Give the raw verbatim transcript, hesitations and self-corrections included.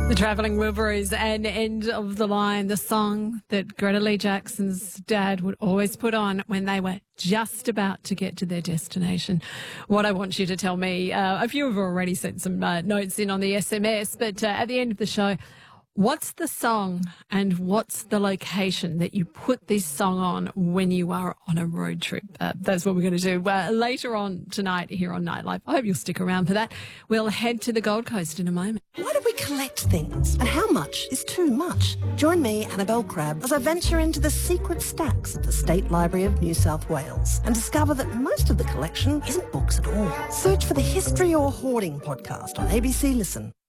The Travelling Wilburys and End of the Line, the song that Greta Lee Jackson's dad would always put on when they were just about to get to their destination. What I want you to tell me, uh, a few have already sent some uh, notes in on the S M S, but uh, at the end of the show, what's the song and what's the location that you put this song on when you are on a road trip? Uh, that's what we're going to do uh, later on tonight here on Nightlife. I hope you'll stick around for that. We'll head to the Gold Coast in a moment. Why do we collect things? And how much is too much? Join me, Annabelle Crabb, as I venture into the secret stacks of the State Library of New South Wales and discover that most of the collection isn't books at all. Search for the History or Hoarding podcast on A B C Listen.